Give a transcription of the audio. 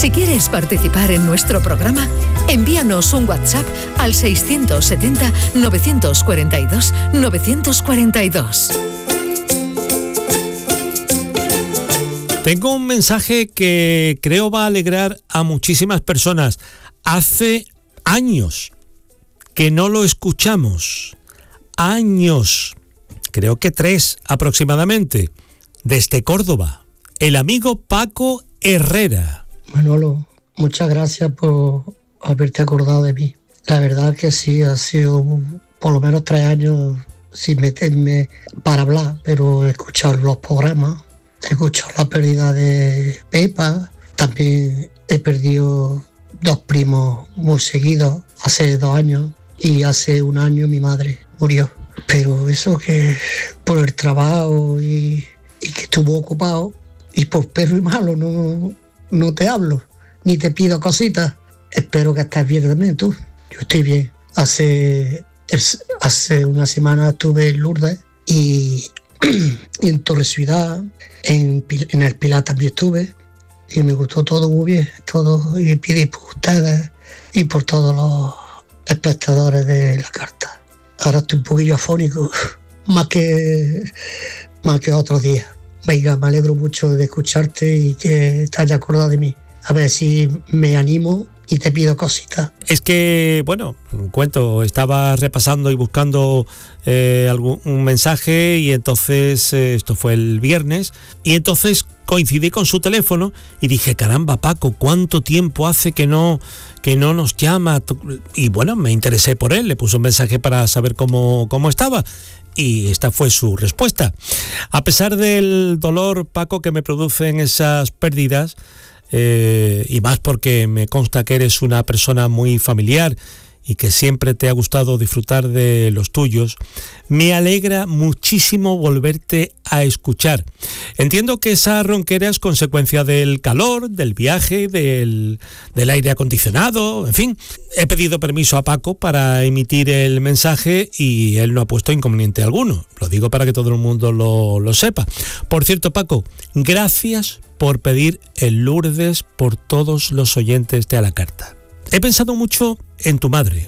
Si quieres participar en nuestro programa, envíanos un WhatsApp al 670-942-942. Tengo un mensaje que creo va a alegrar a muchísimas personas. Hace años que no lo escuchamos. Años. Creo que 3 aproximadamente. Desde Córdoba. El amigo Paco Herrera. Manolo, muchas gracias por haberte acordado de mí. La verdad que sí, ha sido por lo menos 3 años sin meterme para hablar, pero he escuchado los programas, he escuchado la pérdida de Pepa, también he perdido 2 primos muy seguidos, hace 2 años, y hace 1 año mi madre murió. Pero eso que por el trabajo y que estuvo ocupado, y por perro y malo no te hablo, ni te pido cositas. Espero que estés bien también tú. Yo estoy bien. Hace 1 semana estuve en Lourdes y en Torre Ciudad, en el Pilar también estuve, y me gustó todo muy bien, todo, y pido por ustedes y por todos los espectadores de la carta. Ahora estoy un poquillo afónico, más que otros días. Venga, me alegro mucho de escucharte y que te hayas acordado de mí. A ver si me animo y te pido cositas. Es que, bueno, cuento, estaba repasando y buscando un mensaje, y entonces esto fue el viernes, y entonces coincidí con su teléfono y dije, caramba, Paco, ¿cuánto tiempo hace que no nos llama? Y bueno, me interesé por él, le puse un mensaje para saber cómo estaba. Y esta fue su respuesta. A pesar del dolor, Paco, que me producen esas pérdidas, y más porque me consta que eres una persona muy familiar y que siempre te ha gustado disfrutar de los tuyos, me alegra muchísimo volverte a escuchar. Entiendo que esa ronquera es consecuencia del calor, del viaje, del aire acondicionado, en fin. He pedido permiso a Paco para emitir el mensaje y él no ha puesto inconveniente alguno. Lo digo para que todo el mundo lo sepa. Por cierto, Paco, gracias por pedir el Lourdes por todos los oyentes de A la Carta. He pensado mucho en tu madre,